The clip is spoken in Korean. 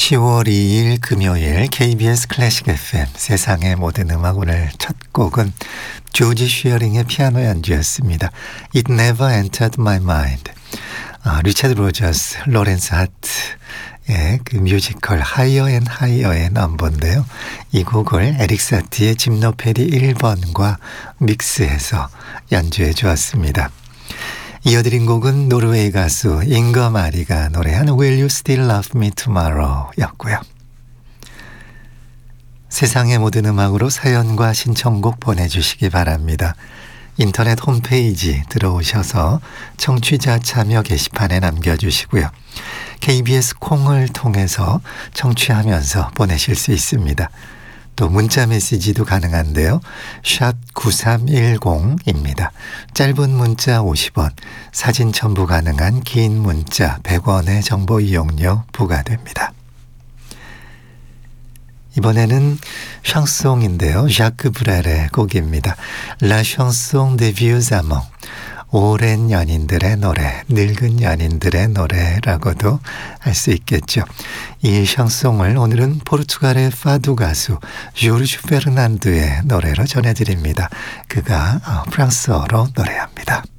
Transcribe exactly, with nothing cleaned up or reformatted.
시월 이일 금요일 케이비에스 클래식 에프엠 세상의 모든 음악. 오늘 첫 곡은 조지 슈어링의 피아노 연주였습니다. It Never Entered My Mind. 아, 리차드 로저스, 로렌스 하트의 그 뮤지컬 하이어 앤 하이어의 넘버인데요. 이 곡을 에릭 사티의 짐노페디 일 번과 믹스해서 연주해 주었습니다. 이어드린 곡은 노르웨이 가수 잉거 마리가 노래한 Will You Still Love Me Tomorrow 였고요. 세상의 모든 음악으로 사연과 신청곡 보내주시기 바랍니다. 인터넷 홈페이지 들어오셔서 청취자 참여 게시판에 남겨주시고요. 케이비에스 콩을 통해서 청취하면서 보내실 수 있습니다. 또 문자 메시지도 가능한데요. 샵 구삼일공입니다. 짧은 문자 오십 원, 사진 첨부 가능한 긴 문자 백 원의 정보 이용료 부과됩니다. 이번에는 샹송인데요. ዣ크 브렐의 곡입니다. La chanson des vieux amants. 오랜 연인들의 노래, 늙은 연인들의 노래라고도 할 수 있겠죠. 이 샹송을 오늘은 포르투갈의 파두 가수 조르주 페르난드의 노래로 전해드립니다. 그가 프랑스어로 노래합니다.